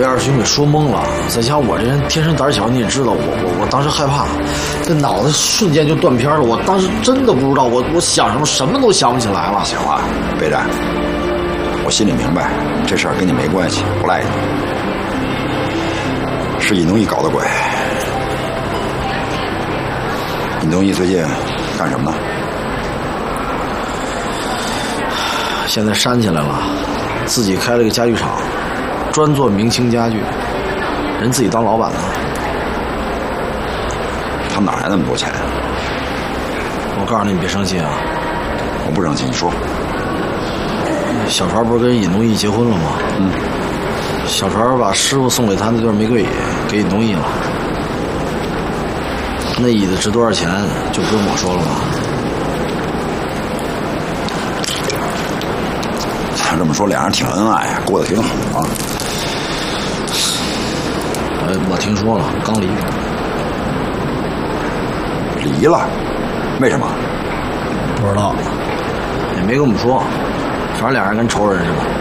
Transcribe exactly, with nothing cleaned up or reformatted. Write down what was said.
被二兄给说懵了，再加上我这人天生胆小，你也知道，我我我当时害怕，这脑子瞬间就断片了。我当时真的不知道我我想什么，什么都想不起来了。 行了，备战，我心里明白，这事儿跟你没关系，不赖你，是尹东义搞的鬼。尹东义最近干什么呢？ 现在煽起来了，自己开了个家具厂，专做明清家具，人自己当老板呢。 他哪来那么多钱？ 我告诉你，你别生气啊！ 我不生气，你说。 小船不是跟尹东义结婚了吗？ 嗯。 小船把师傅送给他那对玫瑰椅给尹东义了，那椅子值多少钱就不用我说了吧？ 这么说，俩人挺恩爱，过得挺好啊。 哎，我听说了，刚离。 离了？为什么？ 不知道，也没跟我们说，反正俩人跟仇人似的。